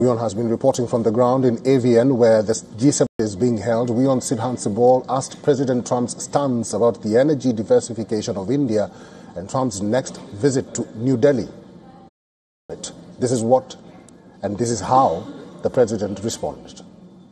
Weon has been reporting from the ground in AVN, where the G7 is being held. Weon Sidhan Sibol asked President Trump's stance about the energy diversification of India and Trump's next visit to New Delhi. This is what and this is how the president responded.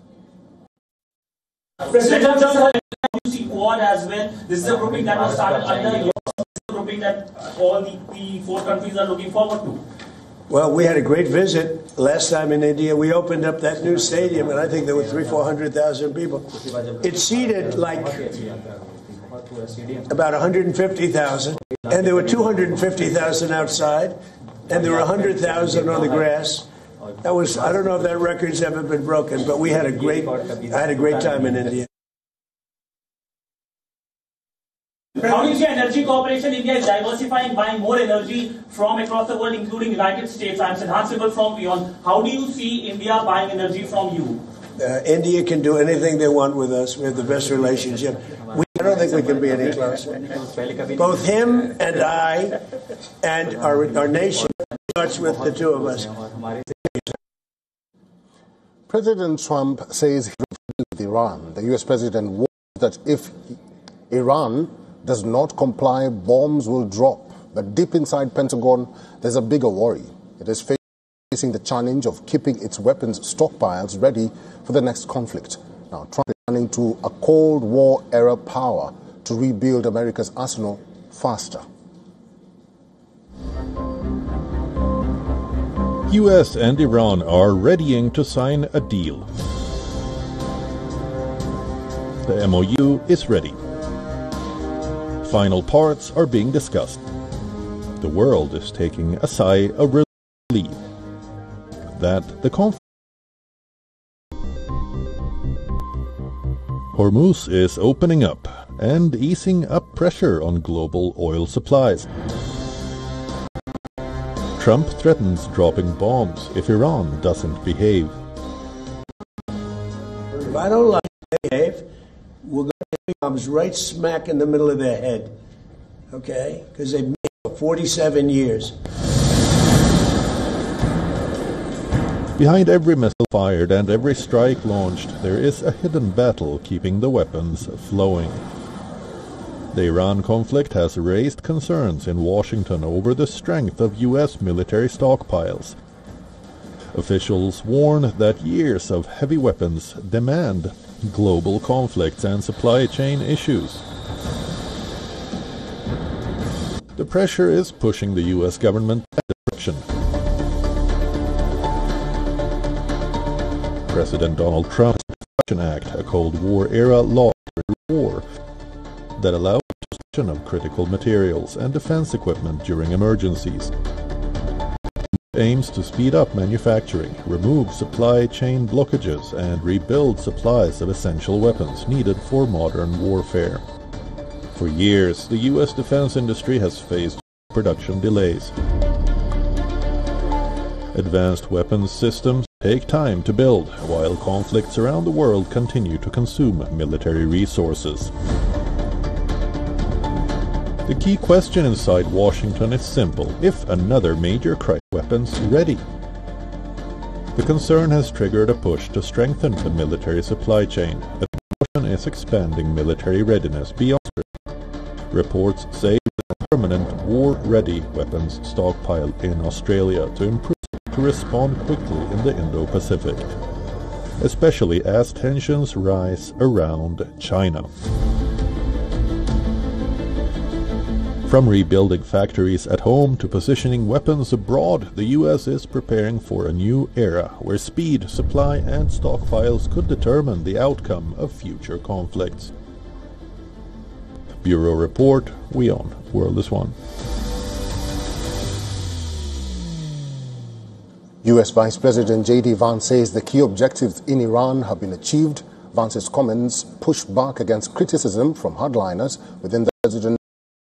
President Trump, you see Quad as well. This is a grouping that was started under your grouping that all the four countries are looking forward to. Well, we had a great visit last time in India. We opened up that new stadium, and I think there were 400,000 people. It seated like about 150,000, and there were 250,000 outside, and there were 100,000 on the grass. That was, I don't know if that record's ever been broken, but I had a great time in India. How do you see energy cooperation? India is diversifying, buying more energy from across the world, including United States. I'm Sidhan Sibol from Weon. How do you see India buying energy from you? India can do anything they want with us. We have the best relationship. I don't think we can be any closer. Both him and I and our nation starts with the two of us. President Trump says he will with Iran. The U.S. president warned that if Iran does not comply, bombs will drop. But deep inside Pentagon, there's a bigger worry. It is facing the challenge of keeping its weapons stockpiles ready for the next conflict. Now, Trump is turning to a Cold War-era power to rebuild America's arsenal faster. U.S. and Iran are readying to sign a deal. The MOU is ready. Final parts are being discussed. The world is taking a sigh of relief that the conflict Hormuz is opening up and easing up pressure on global oil supplies. Trump threatens dropping bombs if Iran doesn't behave. If I don't like they behave, we're going to put bombs right smack in the middle of their head. Okay? Because they've been for 47 years. Behind every missile fired and every strike launched, there is a hidden battle keeping the weapons flowing. The Iran conflict has raised concerns in Washington over the strength of U.S. military stockpiles. Officials warn that years of heavy weapons demand global conflicts and supply chain issues. The pressure is pushing the U.S. government in that direction. President Donald Trump's Production Act, a Cold War-era law war that allowed possession of critical materials and defense equipment during emergencies. It aims to speed up manufacturing, remove supply chain blockages, and rebuild supplies of essential weapons needed for modern warfare. For years, the U.S. defense industry has faced production delays. Advanced weapons systems take time to build, while conflicts around the world continue to consume military resources. The key question inside Washington is simple: if another major crisis weapons ready? The concern has triggered a push to strengthen the military supply chain. Washington is expanding military readiness beyond. Reports say a permanent war-ready weapons stockpile in Australia to improve to respond quickly in the Indo-Pacific, especially as tensions rise around China. From rebuilding factories at home to positioning weapons abroad, the U.S. is preparing for a new era where speed, supply, and stockpiles could determine the outcome of future conflicts. Bureau Report, Weon, World is One. U.S. Vice President J.D. Vance says the key objectives in Iran have been achieved. Vance's comments pushed back against criticism from hardliners within the president's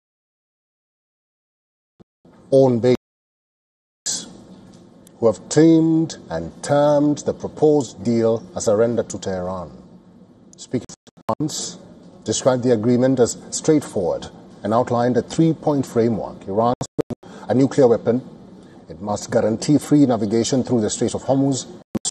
own base, who have termed the proposed deal as a surrender to Tehran. Speaking for Vance, described the agreement as straightforward and outlined a three-point framework. Iran a nuclear weapon. It must guarantee free navigation through the Strait of Hormuz,